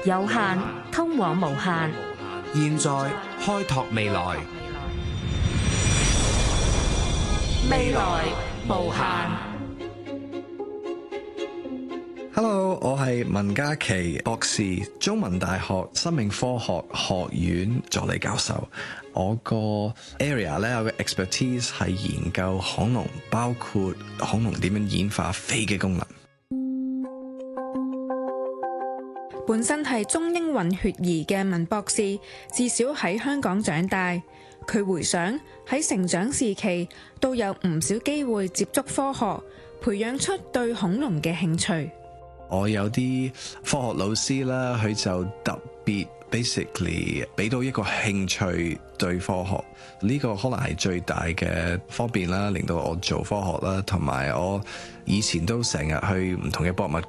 有限通往無限， 現在開拓未來， 未來無限。 Hello， 我係文嘉琪博士，中文大學生命科學學院助理教授。我個 area 咧，我嘅 expertise 係研究恐龍，包括恐龍點樣演化飛嘅功能。 本身係中英混血兒嘅文博士，自小喺香港長大。佢回想喺成長時期都有唔少機會接觸科學，培養出對恐龍嘅興趣。 我有啲科學老師啦，佢就特別 basically 俾到一個興趣對科學，呢個可能係最大嘅方便啦，令到我做科學啦，同埋我以前都成日去唔同嘅博物